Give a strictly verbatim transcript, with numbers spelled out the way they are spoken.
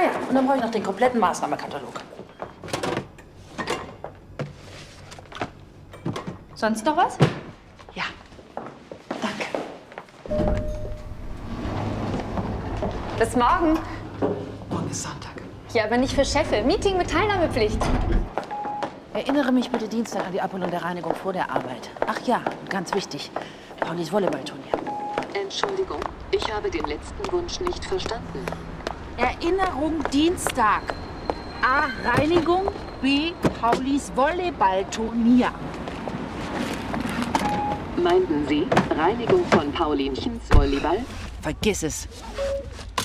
Ah ja, und dann brauche ich noch den kompletten Maßnahmekatalog. Sonst noch was? Ja. Danke. Bis morgen. Morgen ist Sonntag. Ja, aber nicht für Chefin. Meeting mit Teilnahmepflicht. Erinnere mich bitte Dienstag an die Abholung der Reinigung vor der Arbeit. Ach ja, ganz wichtig. Paulis Volleyballturnier. Entschuldigung, ich habe den letzten Wunsch nicht verstanden. Erinnerung Dienstag. A. Reinigung. B. Paulis Volleyballturnier. Meinten Sie Reinigung von Paulinchens Volleyball? Vergiss es.